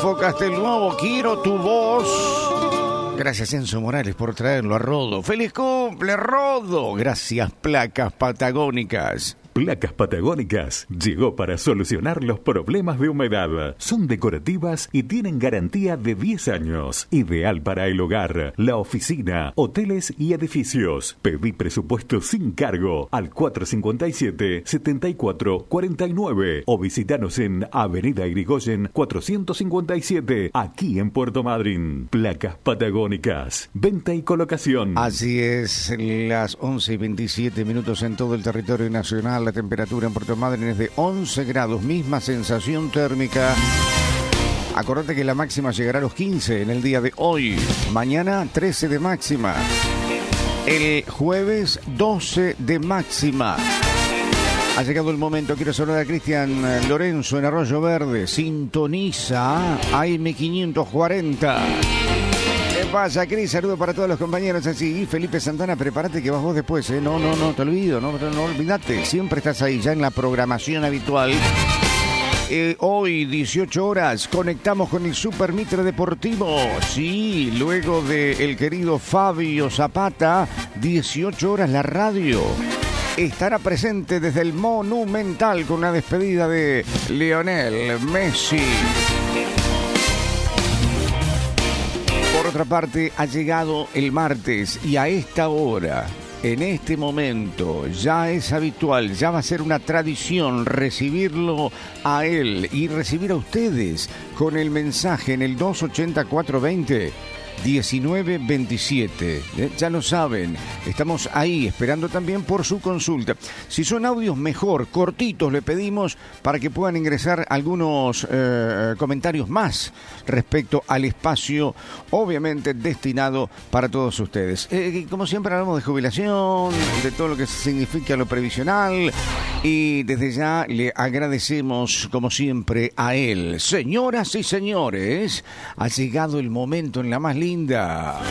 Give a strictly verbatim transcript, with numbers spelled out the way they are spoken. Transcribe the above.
Adolfo Castelnuovo, quiero tu voz. Gracias, Enzo Morales, por traerlo a Rodo. ¡Feliz cumple, Rodo! Gracias, Placas Patagónicas. Placas Patagónicas llegó para solucionar los problemas de humedad. Son decorativas y tienen garantía de diez años. Ideal para el hogar, la oficina, hoteles y edificios. Pedí presupuesto sin cargo al cuatro cinco siete, siete cuatro cuatro nueve o visitanos en Avenida Irigoyen cuatrocientos cincuenta y siete, aquí en Puerto Madryn. Placas Patagónicas, venta y colocación. Así es, las once y veintisiete minutos en todo el territorio nacional. La temperatura en Puerto Madryn es de once grados, misma sensación térmica. Acordate que la máxima llegará a los quince en el día de hoy. Mañana trece de máxima. El jueves doce de máxima. Ha llegado el momento, quiero saludar a Cristian Lorenzo en Arroyo Verde. Sintoniza A M quinientos cuarenta. ¿Qué pasa, Cris? Saludos para todos los compañeros así. Y Felipe Santana, prepárate que vas vos después, ¿eh? No, no, no, te olvido, no, no olvidate. Siempre estás ahí, ya en la programación habitual. Eh, hoy, dieciocho horas, conectamos con el Super Mitre Deportivo. Sí, luego de el querido Fabio Zapata, dieciocho horas la radio estará presente desde el Monumental con una despedida de Lionel Messi. Por otra parte, ha llegado el martes y a esta hora, en este momento, ya es habitual, ya va a ser una tradición recibirlo a él y recibir a ustedes con el mensaje en el dos ochenta, cuatrocientos veinte, diecinueve veintisiete. ¿Eh? Ya lo saben, estamos ahí esperando también por su consulta. Si son audios, mejor, cortitos, le pedimos para que puedan ingresar algunos eh, comentarios más respecto al espacio, obviamente destinado para todos ustedes. Eh, como siempre hablamos de jubilación, de todo lo que significa lo previsional, y desde ya le agradecemos como siempre a él. Señoras y señores, ha llegado el momento en la más linda